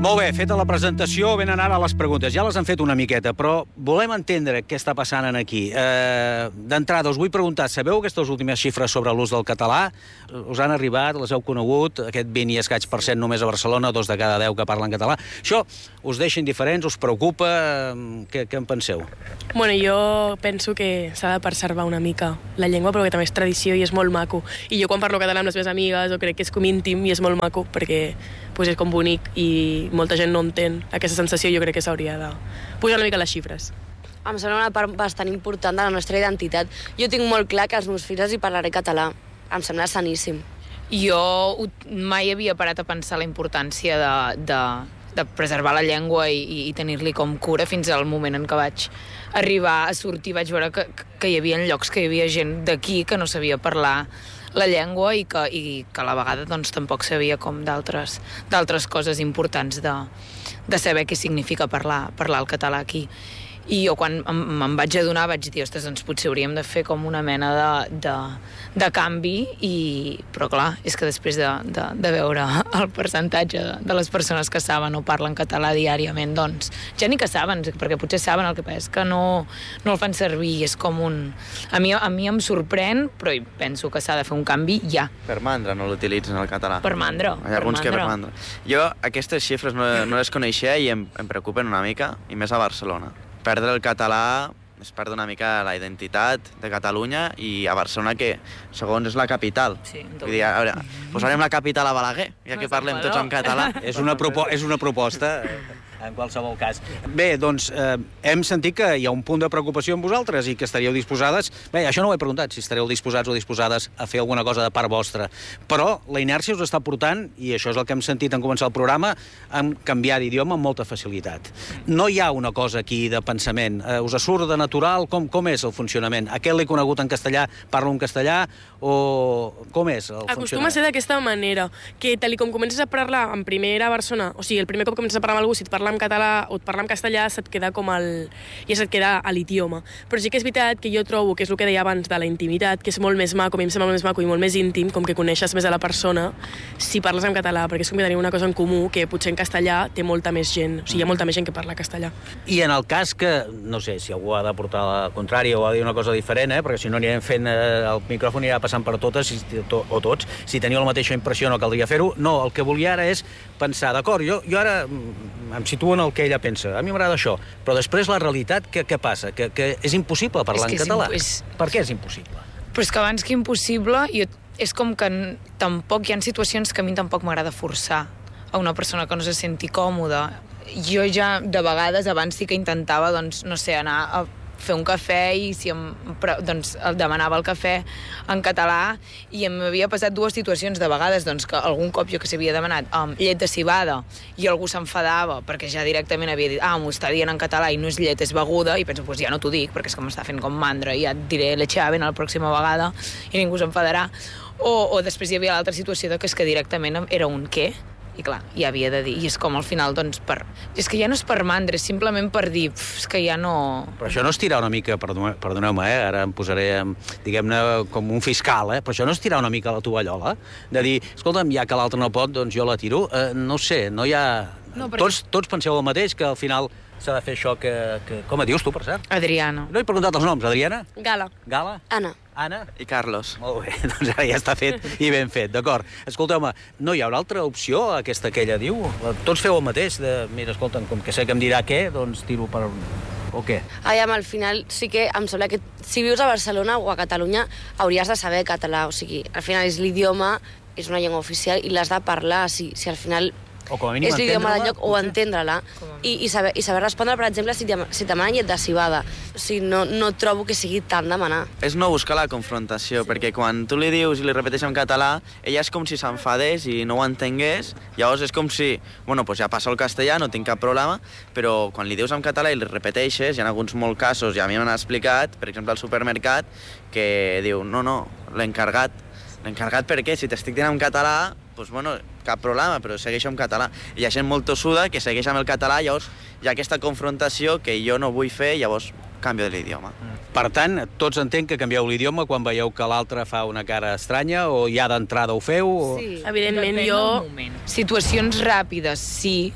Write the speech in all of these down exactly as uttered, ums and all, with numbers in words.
Molt bé, feta la presentació, venen ara les preguntes. Ja les han fet una miqueta, però volem entendre què està passant aquí. Eh, D'entrada, us vull preguntar, sabeu aquestes últimes xifres sobre l'ús del català? Us han arribat, les heu conegut? Aquest vint i escaig per cent només a Barcelona, dos de cada deu que parlen català. Això us deixa indiferents, us preocupa? Què, què en penseu? Bueno, jo penso que s'ha de preservar una mica la llengua, però que també és tradició i és molt maco. I jo quan parlo català amb les meves amigues, jo crec que és com íntim i és molt maco, perquè pues, és com bonic i molta gent no entén aquesta sensació. Jo crec que s'hauria de pujar una mica les xifres. Em sembla una part bastant important de la nostra identitat. Jo tinc molt clar que als meus fills hi parlaré català. Em sembla saníssim. Jo mai havia parat a pensar la importància de, de, de preservar la llengua i, i tenir-li com cura fins al moment en què vaig arribar a sortir. Vaig veure que, que hi havia llocs que hi havia gent d'aquí que no sabia parlar la llengua i que, i que a la vegada doncs, tampoc sabia com d'altres d'altres coses importants de, de saber què significa parlar, parlar el català aquí. I jo quan me'n vaig adonar vaig dir, ostres, doncs potser hauríem de fer com una mena de, de, de canvi, i, però clar, és que després de, de, de veure el percentatge de, de les persones que saben o parlen català diàriament, doncs ja ni que saben, perquè potser saben, el que passa és que no, no el fan servir, és com un... A mi, a mi em sorprèn, però penso que s'ha de fer un canvi ja. Per mandra no l'utilitzen el català. Per mandra. Hi ha alguns per que per mandra. mandra. Jo aquestes xifres no, no les coneixia i em, em preocupen una mica, i més a Barcelona. Perdre el català és perdre una mica la identitat de Catalunya, i a Barcelona, que segons és la capital. Sí, Vull dir, a veure, posarem la capital a Balaguer, ja que parlem tots en català. És una, propo és una proposta, en qualsevol cas. Bé, doncs, eh, hem sentit que hi ha un punt de preocupació amb vosaltres i que estaríeu disposades... Bé, això no ho he preguntat, si estareu disposats o disposades a fer alguna cosa de part vostra. Però la inèrcia us està portant, i això és el que hem sentit en començar el programa, a canviar d'idioma amb molta facilitat. No hi ha una cosa aquí de pensament. Eh, us surt de natural? Com, com és el funcionament? Aquest l'he conegut en castellà, parlo en castellà, o com és el funcionament? Acostuma a ser d'aquesta manera, que tal com comences a parlar en primera persona, o sigui, el primer cop que comences a parlar amb algú, si et parla en català o et parla en castellà, se't queda com el... ja se't queda a l'idioma. Però sí que és veritat que jo trobo que és el que deia abans de la intimitat, que és molt més maco, a mi em sembla molt més maco i molt més íntim, com que coneixes més a la persona si parles en català, perquè és com que tenim una cosa en comú que potser en castellà té molta més gent, o sigui, hi ha molta més gent que parla castellà. I en el cas que, no sé, si algú ha de portar la contrària o ha de dir una cosa diferent, eh, perquè si no anirem fent, eh, el micròfon anirà passant per totes si, to, o tots, si teniu la mateixa impressió no caldria fer-ho. No, el que volia ara és pensar, d'acord, jo, jo ara em situo en el que ella pensa, a mi m'agrada això, però després la realitat, què, què passa? Que, que és impossible parlar és en català? És... Per què és impossible? Però és que abans que impossible, jo, és com que tampoc hi ha situacions que a mi tampoc m'agrada forçar a una persona que no se senti còmoda. Jo ja, de vegades, abans sí que intentava, doncs, no sé, anar a fer un cafè, i si em, doncs, demanava el cafè en català, i em havia passat dues situacions de vegades, doncs, que algun cop jo que s'havia demanat um, llet de cibada i algú s'enfadava perquè ja directament havia dit, ah, m'ho està dient en català i no és llet, és beguda, i penso, pues ja no t'ho dic perquè és que m'està fent com mandra i ja et diré leche aven la pròxima vegada i ningú s'enfadarà. O, o després hi havia l'altra situació de que és que directament era un què? I clar, hi havia de dir, i és com al final, doncs, per... És que ja no és per mandra, és simplement per dir, pf, és que ja no... Però això no és tirar una mica, perdoneu-me, eh, ara em posaré, diguem-ne, com un fiscal, eh, però això no és tirar una mica la tovallola? De dir, escolta'm, ja que l'altre no pot, doncs jo la tiro. Eh, no sé, no hi ha... No, perquè... tots, tots penseu el mateix, que al final s'ha de fer això que, que... Com et dius tu, per cert? Adriana. No he preguntat els noms. Adriana? Gala. Gala? Anna. Anna? I Carlos. Molt bé, doncs ara ja està fet i ben fet, d'acord. Escolteu-me, no hi haurà altra opció, aquesta que ella diu? Tots feu el mateix, de, mira, escolta'm, com que sé que em dirà què, doncs tiro per... o què? Aviam, al final sí que em sembla que si vius a Barcelona o a Catalunya hauries de saber català, o sigui, al final és l'idioma, és una llengua oficial i l'has de parlar, si, si al final... O com a mínim és l'idioma del lloc, o entendre-la, i, i, saber, i saber respondre, per exemple, si, si demanen llet de cibada. O sigui, no, no trobo que sigui tant demanar. És no buscar la confrontació, sí. Perquè quan tu li dius i li repeteixes en català, ella és com si s'enfadés i no ho entengués, llavors és com si, bueno, pues ja passa el castellà, no tinc cap problema, però quan li dius en català i li repeteixes, hi ha alguns molts casos, i a mi m'han explicat, per exemple, al supermercat, que diu, no, no, l'encargat, l'encargat per què? Si t'estic dient en català, doncs, bueno, cap problema, però segueixo en català. I hi ha gent molt tossuda que segueix amb el català, llavors hi ha aquesta confrontació que jo no vull fer, llavors canvio de l'idioma. Per tant, tots entenc que canvieu l'idioma quan veieu que l'altre fa una cara estranya, o ja d'entrada ho feu? O... Sí, evidentment, jo... Situacions ràpides, sí,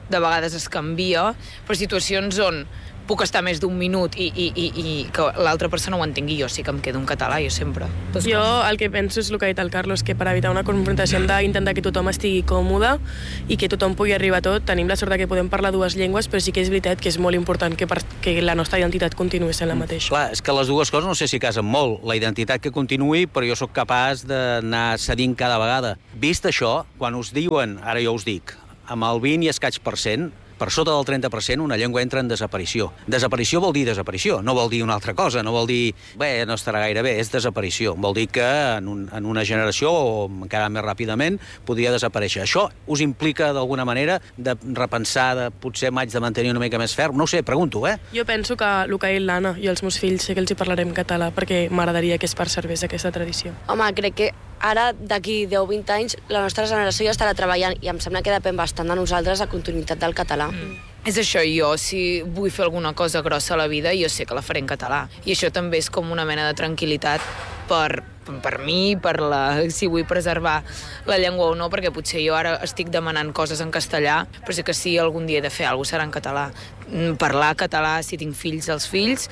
de vegades es canvia, però situacions on puc estar més d'un minut i, i, i, i que l'altra persona ho entengui, jo sí que em quedo en català, jo sempre. Jo el que penso és el que ha dit el Carlos, que per evitar una confrontació hem d'intentar que tothom estigui còmode i que tothom pugui arribar a tot. Tenim la sort que podem parlar dues llengües, però sí que és veritat que és molt important que, per, que la nostra identitat continuï sent la mateixa. Clar, és que les dues coses no sé si casen molt. La identitat que continuï, però jo sóc capaç d'anar cedint cada vegada. Vist això, quan us diuen, ara jo us dic, amb el vint i escaig per cent, per sota del trenta per cent una llengua entra en desaparició. Desaparició vol dir desaparició, no vol dir una altra cosa, no vol dir, bé, no estarà gaire bé, és desaparició. Vol dir que en, un, en una generació, o encara més ràpidament, podria desaparèixer. Això us implica, d'alguna manera, de repensar, de potser m'haig de mantenir una mica més ferm? No ho sé, pregunto, eh? Jo penso que el que ha dit l'Anna i els meus fills sé que els hi parlarem català perquè m'agradaria que es preservés aquesta tradició. Home, crec que ara, d'aquí deu o vint anys, la nostra generació ja estarà treballant i em sembla que depèn bastant de nosaltres la continuïtat del català. Mm. És això, jo, si vull fer alguna cosa grossa a la vida, jo sé que la faré en català. I això també és com una mena de tranquil·litat per, per mi, per la, si vull preservar la llengua o no, perquè potser jo ara estic demanant coses en castellà, però sé que si algun dia he de fer alguna cosa serà en català. Parlar català si tinc fills als fills,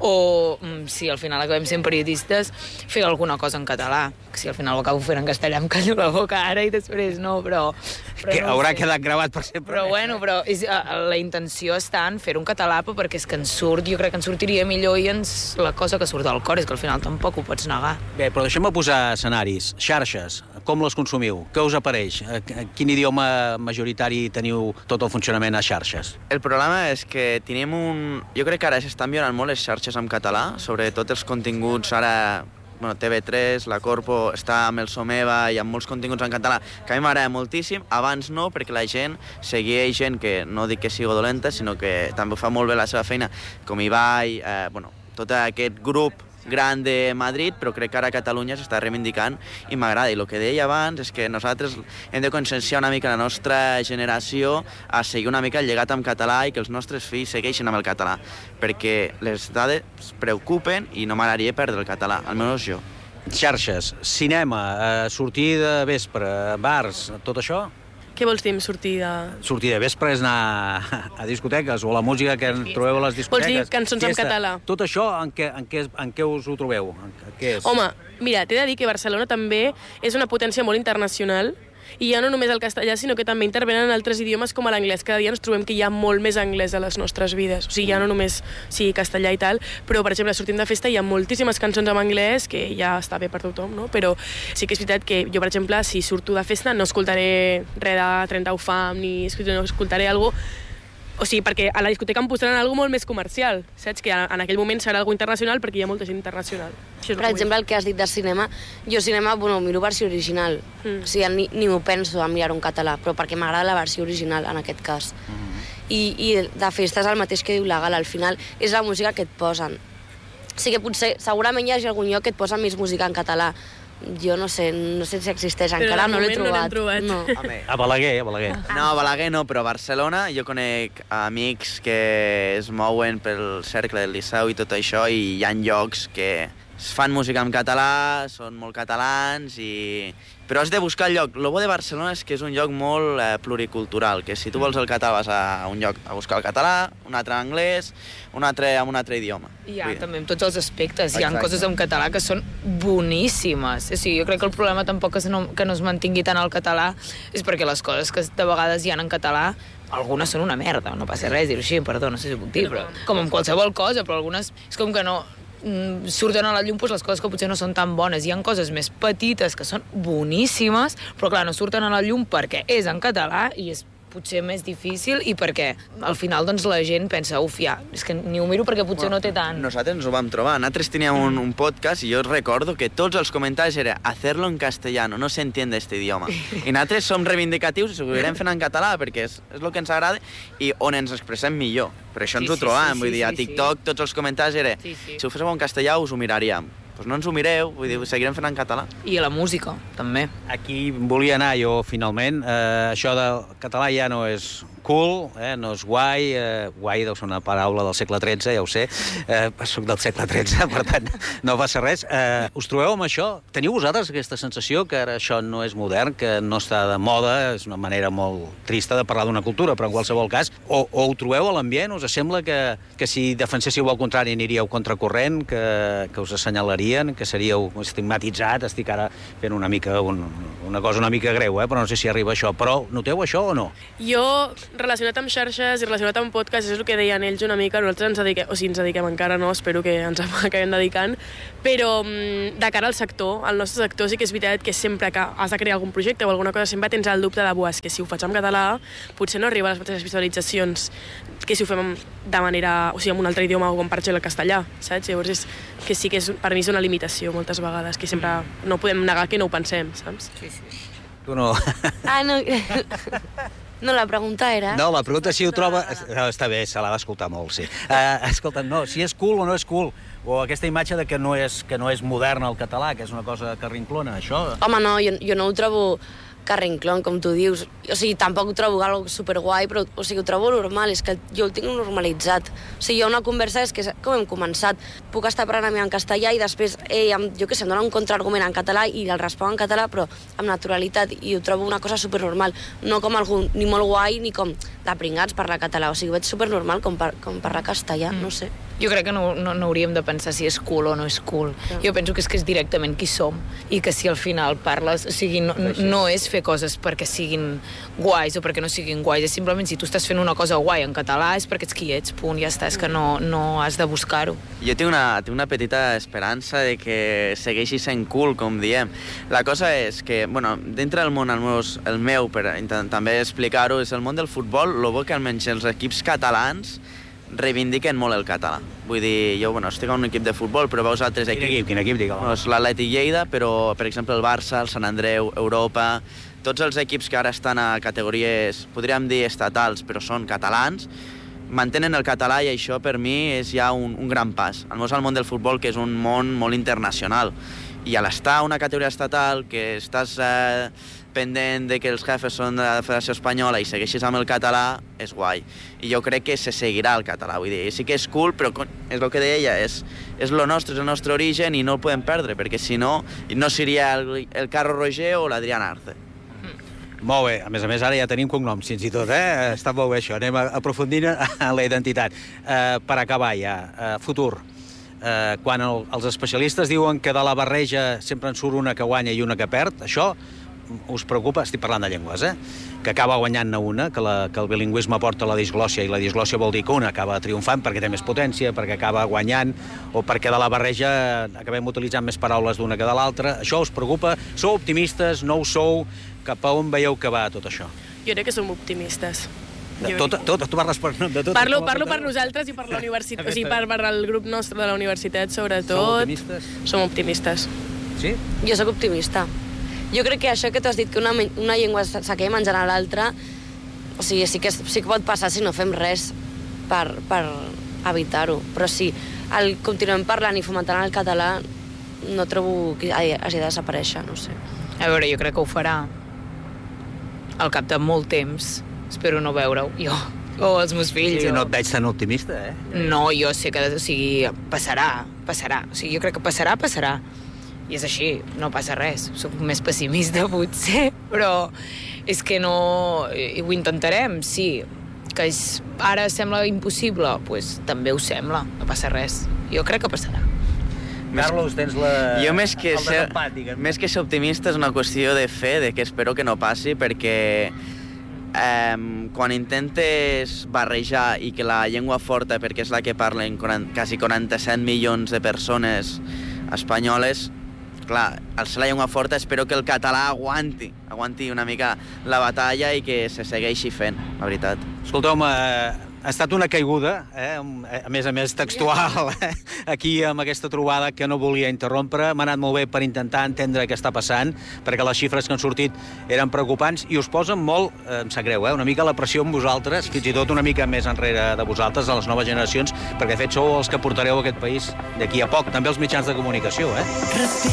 o si al final acabem sent periodistes, fer alguna cosa en català. Si al final ho acabo fent en castellà em callo la boca ara i després no, però... però que no haurà sé. quedat gravat per sempre. Però bueno, però és, la intenció està en fer un català, perquè és que ens surt, jo crec que ens sortiria millor i ens, la cosa que surt del cor és que al final tampoc ho pots negar. Bé, però deixem-me posar escenaris. Xarxes, com les consumiu? Què us apareix? Quin idioma majoritari teniu tot el funcionament a xarxes? El problema és que tenim un... Jo crec que ara s'estan millorant molt les xarxes en català, sobretot els continguts ara... Bueno, T V tres, la Corpo, està amb el Someva i amb molts continguts en català, que a mi m'agrada moltíssim. Abans no, perquè la gent seguia gent que no dic que sigui dolenta, sinó que també fa molt bé la seva feina, com Ibai, eh, bueno, tot aquest grup gran de Madrid, però crec que ara Catalunya s'està reivindicant i m'agrada. I el que deia abans és que nosaltres hem de conscienciar una mica la nostra generació a seguir una mica el llegat en català i que els nostres fills segueixin amb el català, perquè les dades preocupen i no m'agradaria perdre el català, almenys jo. Xarxes, cinema, eh, sortir de vespre, bars, tot això? Què vols dir amb sortir de... Sortir de vespre és anar a discoteques, o la música que trobeu a les discoteques. Vols dir cançons en català? Tot això, en què, en què, en què us ho trobeu? En què és? Home, mira, t'he de dir que Barcelona també és una potència molt internacional i ja no només el castellà, sinó que també intervenen altres idiomes com l'anglès. Cada dia ens trobem que hi ha molt més anglès a les nostres vides. O sigui, ja no només sí, castellà i tal, però, per exemple, sortim de festa i hi ha moltíssimes cançons en anglès, que ja està bé per tothom, no? Però sí que és veritat que jo, per exemple, si surto de festa no escoltaré res de Trenta Ufam, ni no escoltaré alguna cosa. O sigui, perquè a la discoteca em posaran alguna molt més comercial, saps? Que en aquell moment serà alguna internacional perquè hi ha molta gent internacional. Per exemple, el que has dit de cinema, jo cinema, bueno, miro versió original. Mm. O sigui, ni, ni m'ho penso a mirar un català, però perquè m'agrada la versió original, en aquest cas. Mm. I, I de festa és el mateix que diu la Gala, al final és la música que et posen. O sigui que potser, segurament hi hagi algun lloc que et posen més música en català. Jo no sé, no sé si existeix encara, no l'he trobat. No no. A Balaguer, a Balaguer. No, a Balaguer no, però a Barcelona jo conec amics que es mouen pel cercle del Liceu i tot això, i hi ha llocs que es fan música en català, són molt catalans, i... però has de buscar el lloc. El bo de Barcelona és que és un lloc molt eh, pluricultural, que si tu vols el català vas a un lloc a buscar el català, un altre en anglès, un altre amb un altre idioma. Hi ha també en tots els aspectes. Hi ha coses en català que són boníssimes. O sigui, jo crec que el problema tampoc és no, que no es mantingui tant el català, és perquè les coses que de vegades hi ha en català algunes són una merda, no passa res dir-ho així, perdó, no sé si ho puc dir, però com amb qualsevol cosa, però algunes és com que no surten a la llum doncs, les coses que potser no són tan bones. Hi ha coses més petites que són boníssimes, però clar, no surten a la llum perquè és en català i és potser més difícil i perquè al final doncs, la gent pensa, uf, ja, és que ni ho miro perquè potser bueno, no té tant. Nosaltres ens ho vam trobar. Nosaltres teníem un, un podcast i jo recordo que tots els comentaris era hacerlo en castellano, no se entiende este idioma. I nosaltres som reivindicatius i ho seguirem fent en català perquè és, és el que ens agrada i on ens expressem millor. Per això ens sí, ho trobàvem, sí, sí, vull dir, a TikTok sí. Tots els comentaris era sí, sí. Si ho féssiu en castellà us ho miraríem. Doncs no ens ho mireu, vull dir, ho seguirem fent en català. I a la música, també. Aquí volia anar jo, finalment. Eh, això del català ja no és cool, eh, no és guai, eh, guai deu ser una paraula del segle tretze, ja ho sé, eh, soc del segle tretze, per tant, no passa res. Eh, us trobeu amb això? Teniu vosaltres aquesta sensació que ara això no és modern, que no està de moda, és una manera molt trista de parlar d'una cultura, però en qualsevol cas, o, o ho trobeu a l'ambient? Us sembla que, que si defenséssiu al contrari aniríeu contracorrent, que, que us assenyalarien, que seríeu estigmatitzat? Estic ara fent una mica un, una cosa una mica greu, eh? Però no sé si arriba això. Però noteu això o no? Jo, relacionat amb xarxes i relacionat amb podcast, és el que deien ells una mica, nosaltres ens dediquem, o sigui, ens dediquem encara, no, espero que ens acabem dedicant, però de cara al sector, al nostre sector sí que és veritat que sempre que has de crear algun projecte o alguna cosa sempre tens el dubte de, buah, és que si ho faig en català potser no arriba a les mateixes visualitzacions que si ho fem de manera, o sigui, en un altre idioma o com per exemple el castellà, saps? Llavors és que sí que és, per mi és una limitació moltes vegades, que sempre no podem negar que no ho pensem, saps? Sí, sí. Tu no... Ah, no... No, la pregunta era... No, la pregunta si ho troba... No, està bé, se l'ha d'escoltar molt, sí. Uh, escolta, no, si és cool o no és cool, o aquesta imatge de que no és, que no és modern el català, que és una cosa que rinclona, això... Home, no, jo, jo no ho trobo carrinclon, com tu dius. O sigui, tampoc ho trobo algo superguai, però o sigui, ho trobo normal, és que jo ho tinc normalitzat. O sigui, hi ha una conversa, és que com hem començat, puc estar parlant amb mi en castellà i després, eh, amb, jo què sé, em dona un contraargument en català i el responc en català, però amb naturalitat, i ho trobo una cosa supernormal, no com algú ni molt guai ni com de pringats parlar català, o sigui, ho veig supernormal com, par com parlar castellà, mm. no sé. Jo crec que no, no, no hauríem de pensar si és cool o no és cool. No. Jo penso que és que és directament qui som i que si al final parles... O sigui, no, no és fer coses perquè siguin guais o perquè no siguin guais, és simplement si tu estàs fent una cosa guai en català és perquè ets qui ets, punt, ja està, és que no, no has de buscar-ho. Jo tinc una, tinc una petita esperança de que segueixi sent cool, com diem. La cosa és que, bueno, dintre del món, el, meus, el meu, per també explicar-ho, és el món del futbol, el bo que almenys els equips catalans reivindiquen molt el català. Vull dir, jo, bueno, estic en un equip de futbol, però veus altres equips... Quin equip? Quin equip, digue-ho? Doncs l'Atlètic Lleida, però, per exemple, el Barça, el Sant Andreu, Europa... Tots els equips que ara estan a categories, podríem dir, estatals, però són catalans, mantenen el català i això, per mi, és ja un, un gran pas. Almenys al món del futbol, que és un món molt internacional. I a l'estar a una categoria estatal, que estàs... Eh, pendent de que els jefes són de la Federació Espanyola i segueixis amb el català, és guai. I jo crec que se seguirà el català. Vull dir, sí que és cool, però és el que deia ella, és, és lo nostre, és el nostre origen i no el podem perdre, perquè si no, no seria el, el Carlos Roger o l'Adrián Arce. Mm. Molt bé, a més a més ara ja tenim cognoms, fins i tot, eh? Està molt bé això, anem aprofundint en la identitat. Uh, per acabar ja, uh, futur. Uh, quan el, els especialistes diuen que de la barreja sempre en surt una que guanya i una que perd, això us preocupa? Estic parlant de llengües, eh? Que acaba guanyant-ne una, que, la, que el bilingüisme porta la disglòssia, i la disglòssia vol dir que una acaba triomfant perquè té més potència, perquè acaba guanyant, o perquè de la barreja acabem utilitzant més paraules d'una que de l'altra. Això us preocupa? Sou optimistes? No ho sou? Cap a on veieu que va tot això? Jo crec que som optimistes. De tot, tot, tu parles per, de tot? Parlo, parlo per nosaltres i per la universitat, o sigui, per, per el grup nostre de la universitat, sobretot. Som optimistes? Som optimistes. Sí? Jo sóc optimista. Jo crec que això que tu has dit, que una, una llengua s'acabi menjant a l'altra, o sigui, sí que, sí que pot passar si no fem res per, per evitar-ho. Però si el continuem parlant i fomentant el català, no trobo que hagi de desaparèixer, no sé. A veure, jo crec que ho farà al cap de molt temps. Espero no veure-ho, jo. O els meus fills. Sí, o... no et veig tan optimista, eh? No, jo sé que, o sigui, passarà, passarà. O sigui, jo crec que passarà, passarà. I és així, no passa res. Soc més pessimista, potser, però és que no... I ho intentarem, sí. Que és... ara sembla impossible, doncs pues, també ho sembla, no passa res. Jo crec que passarà. Carlos, tens la... Jo més que, el ser, desempat, diguem. més que ser optimista és una qüestió de fe, de que espero que no passi, perquè eh, quan intentes barrejar i que la llengua forta, perquè és la que parlen quasi quaranta-set milions de persones espanyoles, clar, al ser la llengua forta espero que el català aguanti, aguanti una mica la batalla i que se segueixi fent, la veritat. Escolteu-me, ha estat una caiguda, eh? A més a més textual, eh? Aquí amb aquesta trobada que no volia interrompre. M'ha anat molt bé per intentar entendre què està passant, perquè les xifres que han sortit eren preocupants i us posen molt, eh, em sap greu, eh? Una mica la pressió amb vosaltres, fins i tot una mica més enrere de vosaltres, a les noves generacions, perquè de fet sou els que portareu aquest país d'aquí a poc, també els mitjans de comunicació, eh?